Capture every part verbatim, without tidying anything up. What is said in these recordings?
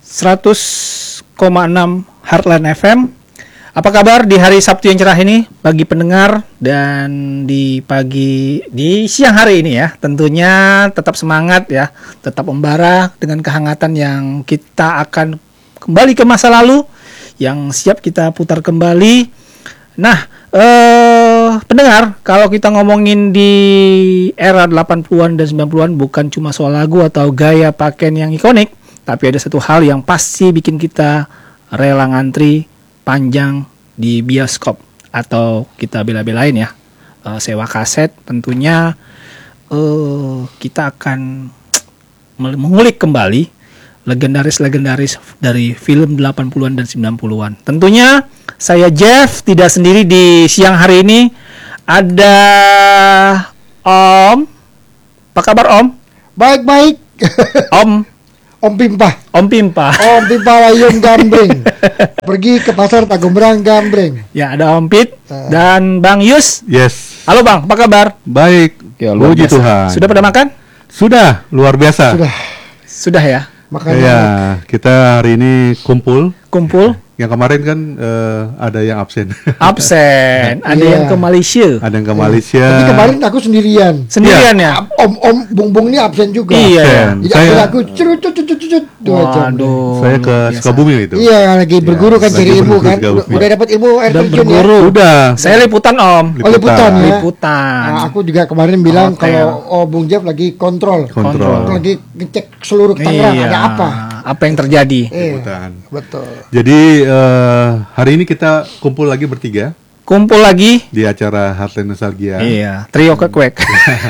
seratus koma enam Heartland F M. Apa kabar di hari Sabtu yang cerah ini bagi pendengar, dan di pagi di siang hari ini ya. Tentunya tetap semangat ya, tetap membara dengan kehangatan yang kita akan kembali ke masa lalu yang siap kita putar kembali. Nah, eh pendengar, kalau kita ngomongin di era delapan puluhan dan sembilan puluhan bukan cuma soal lagu atau gaya pakaian yang ikonik, tapi ada satu hal yang pasti bikin kita rela ngantri panjang di bioskop atau kita bela-belain ya, uh, sewa kaset. Tentunya uh, kita akan mengulik kembali legendaris-legendaris dari film delapan puluhan dan sembilan puluhan. Tentunya saya Jeff tidak sendiri di siang hari ini. Ada Om. Apa kabar Om? Baik-baik. Om Om Pimpah. Om Pimpah. Om Pimpah Layung Gambreng. Pergi ke pasar Tagumbrang Gambreng. Ya, ada Om Pit uh. dan Bang Yus. Yes. Halo Bang, apa kabar? Baik. Ya, luar Puji biasa. Tuhan. Sudah pada makan? Sudah, luar biasa. Sudah. Sudah ya. Makan. Ya, kita hari ini kumpul. Kumpul. Yang kemarin kan uh, ada yang absen. Absen. Ada Iya. yang ke Malaysia. Ada yang ke Malaysia. Tapi kemarin aku sendirian. Sendirian ya? Om Om Bung Bung ini absen juga. Iya. Absen. Jadi Saya, aku cut cut cut cut cut dua jam. Waduh. saya ke biasa. Sukabumi itu. Iya, lagi berguru Ya, kan lagi cari ilmu berguru kan. Sukabumi. Udah, udah dapat ilmu air Dan terjun ya. berguru. Udah. Saya liputan Om. Oh, liputan ya. Liputan. Nah, aku juga kemarin bilang Hotel. kalau oh Bung Jeff lagi kontrol. Kontrol. Lagi ngecek seluruh Tangerang Iya. ada apa. Apa yang terjadi? Eh, Liputan. betul. Jadi uh, hari ini kita kumpul lagi bertiga Kumpul lagi. di acara Heartland Nostalgia. Iya. Trio kwek-kwek.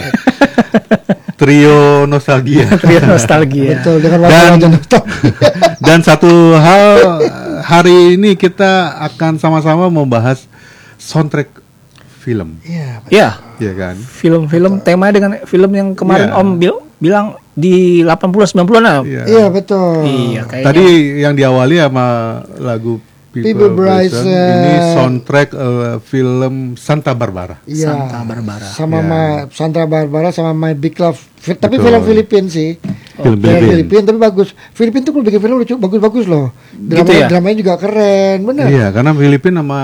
Trio Nostalgia. Trio nostalgia. Betul, dengan Dan- wajah nostalgia. Dan satu hal, hari ini kita akan sama-sama membahas soundtrack film. Iya, Iya. Iya kan? Film-film tema dengan film yang kemarin Iya. Om bil- bilang di delapan puluh sembilan puluhan lah. Iya. iya betul. Iya, kayaknya. Tadi yang diawali sama lagu People, People Bryson. Bryson. Ini soundtrack uh, film Santa Barbara. Iya. Santa Barbara. Sama Ya. Ma, Santa Barbara sama My Big Love. Fi- Tapi Betul. film Filipin sih. Film Film Filipin. Filipin tapi bagus. Filipin tuh kalau bikin film lucu, bagus-bagus loh. Drama, Gitu ya? Dramanya juga keren, bener. Iya, karena Filipina sama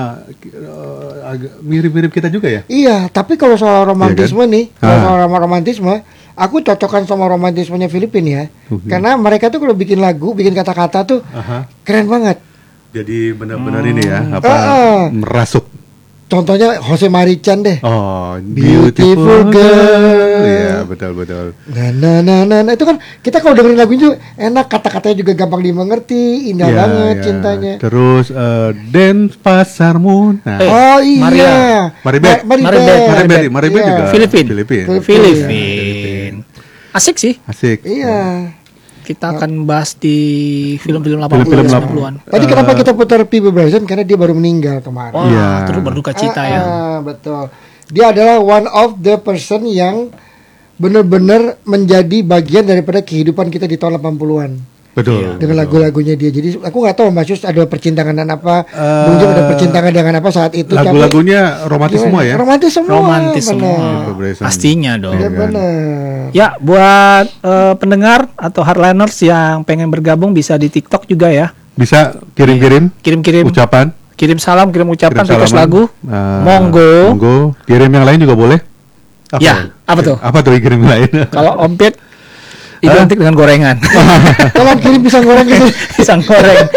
uh, agak mirip-mirip kita juga ya. Iya, tapi kalau soal romantisme Iya kan? nih, kalau Ah. soal rom- romantisme, aku cocokkan sama romantismenya Filipin ya. Uh, iya. Karena mereka tuh kalau bikin lagu, bikin kata-kata tuh Aha. keren banget. Jadi benar-benar ini ya, apa Ah, ah. merasuk. Contohnya Jose Marichan deh. Oh, Beautiful girl. Iya, betul betul. Nah, nah, nah, nah, nah, itu kan kita kalau dengerin lagu itu enak, kata-katanya juga gampang dimengerti, indah Iya, banget iya. cintanya. Terus uh, Dan Pasarmu. Nah, Eh, Oh iya, Maria. Maribeth. Ma- Maribeth. Maribeth. Maribeth, Maribeth Iya. juga Filipin. Filipin. Filipin. Filipin. Asik sih. Asik. Iya. Kita akan bahas di film-film delapan puluhan Film-film sembilan puluhan. Tadi Eh, kenapa kita putar People Bryson? Karena dia baru meninggal kemarin. Wah, Iya. terus berduka cita Ah, ya. ah, betul. Dia adalah one of the person yang benar-benar menjadi bagian daripada kehidupan kita di tahun delapan puluhan. Betul. Dengan lagu-lagunya dia. Jadi aku nggak tahu Mas Yus ada percintaan apa, Eh, Bung Jim ada percintaan dengan apa saat itu. tapi- Lagu-lagunya romantis Gimana? semua ya. Romantis semua. Romantis bener. semua. People Bryson. Pastinya dong. Iya, Iya kan? bener. Ya, buat eh, pendengar atau hardliners yang pengen bergabung bisa di TikTok juga ya. Bisa kirim-kirim Kirim-kirim ucapan, kirim salam, kirim ucapan, kirim request salaman. lagu. Eh, Monggo. Monggo. Kirim yang lain juga boleh. Apa? Ya, apa tuh? Apa tuh yang kirim yang lain? Kalau Om Pit identik dengan gorengan. Tolong kirim pisang goreng ke sini. Pisang goreng.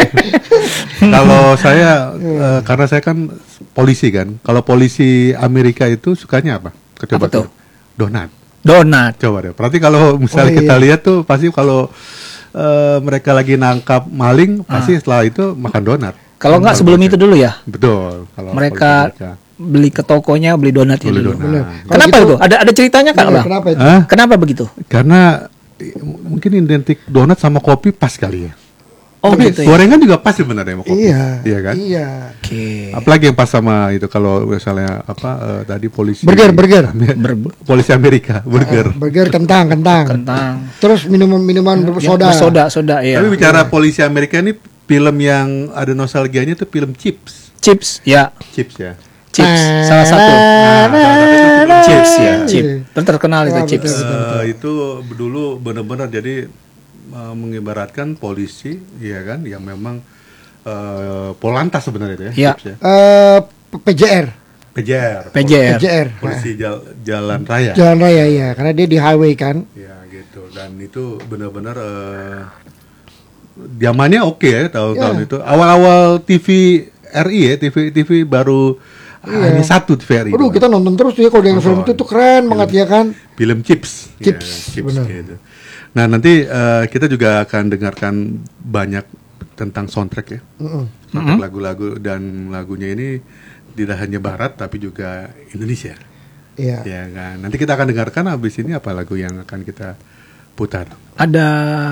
Kalau saya eh, karena saya kan polisi kan. Kalau polisi Amerika itu sukanya apa? Coba Apa tuh? Donat. Donat. Coba deh. Berarti kalau misalnya Oh, iya. kita lihat tuh pasti kalau eh, mereka lagi nangkap maling pasti setelah itu makan donat. Kalau enggak sebelum itu dulu ya. Betul. Kalau Mereka polisi beli ke tokonya, beli donatnya Beli dulu. donat. Bener. Kenapa Kalau itu? Ada ada ceritanya Kak, Iya, Bang? kenapa itu? Hah? Kenapa begitu? Karena eh, mungkin identik donat sama kopi pas kali ya. Oh, Tapi gitu ya. gorengan juga pas sebenarnya sama kopi. Iya. Iya kan? Iya. Oke. Apalagi yang pas sama itu kalau misalnya apa eh, tadi polisi Burger, burger. Amer- polisi Amerika burger. Burger kentang, kentang. Kentang. Terus minuman-minuman bersoda. Soda, soda ya. Tapi bicara polisi Amerika ini film yang ada nostalgianya itu film Chips. Chips, ya. Chips ya. Chips, salah satu. Nah, salah satu itu film Chips ya, Iya. chips. Terkenal itu Ya, chips. betul. Eh, itu dulu benar-benar jadi uh, mengibaratkan polisi, ya kan, yang memang uh, polantas sebenarnya itu ya. Iya. Chips, ya. Eh, P J R. P J R. P J R. P J R. Polisi jal- jalan raya. Jalan raya ya, karena dia di highway kan. Ya gitu. Dan itu benar-benar uh, zamannya oke ya tahun-tahun Ya. itu. Awal-awal T V R I ya, T V T V baru Iya. hanya satu T V R I. Aduh, doang. kita nonton terus tuh ya kalau dengan film itu tuh keren banget ya kan. Film Chips. Chips, Ya, Chips benar. gitu. Nah, nanti uh, kita juga akan dengarkan banyak tentang soundtrack ya. Mm-mm. Soundtrack lagu-lagu, dan lagunya ini tidak hanya barat tapi juga Indonesia. Iya. Ya kan. Nanti kita akan dengarkan habis ini apa lagu yang akan kita putar. Ada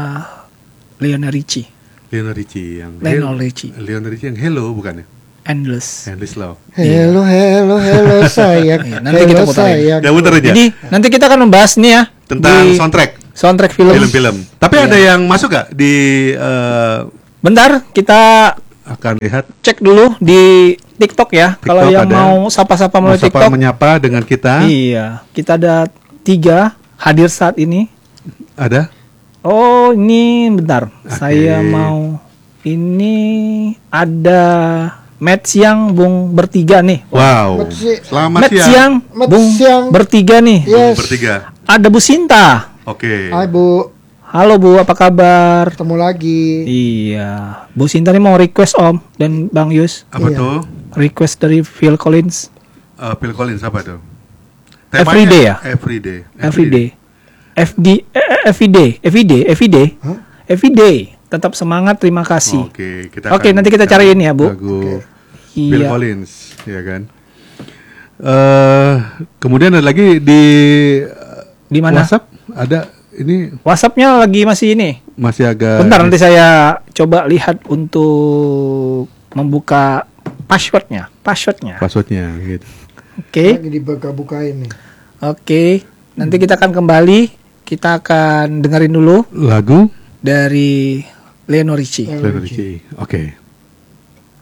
Lionel Richie, Lionel Richie yang Lionel Hel- Richie. Lionel Richie yang Hello bukan ya? Endless. Endless Love. Hello, hello, hello sayang. Iya, nanti Hello, kita putarin. sayang. Ya putar aja Jadi nanti kita akan membahas nih ya tentang di soundtrack soundtrack film. film-film. Tapi Iya. ada yang masuk gak di uh, Bentar, kita akan lihat cek dulu di TikTok ya. TikTok Kalau yang ada. mau sapa-sapa melalui Sapa TikTok. menyapa dengan kita. Iya, kita ada tiga hadir saat ini. Ada? Oh, ini bentar. Saya mau ini ada Matt Siang Bung bertiga nih. Wow. Matt Si- Selamat Matt siang. Siang Matt Bung Siang. bertiga nih. Yes. Bertiga. Ada Bu Sinta. Oke. Hai Bu, Halo Bu, apa kabar? ketemu lagi. Iya, Bu Sinta nih mau request Om dan Bang Yus. Apa Iya. tuh? Request dari Phil Collins. Uh, Phil Collins apa tuh? Everyday ya? Everyday. Everyday. F D eh, Everyday, Everyday, Everyday. Hah? Everyday. Tetap semangat, terima kasih. Oke, kita Oke, akan nanti kita cariin ya, Bu. Lagu Phil Iya. Collins, ya kan. Eh, kemudian ada lagi di uh, Di mana? WhatsApp ada ini WhatsApp-nya lagi masih ini. masih agak Bentar nanti saya coba lihat untuk membuka passwordnya, passwordnya. passwordnya gitu. Oke, Lagi dibuka-bukain nih. oke. Nanti kita akan kembali. Kita akan dengerin dulu Lagu dari Lionel Richie. Lionel Lionel Richie. Oke.